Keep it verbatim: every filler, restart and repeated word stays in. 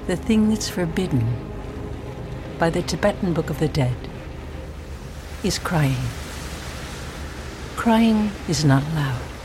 The thing that's forbidden by the Tibetan Book of the Dead is crying. Crying is not allowed.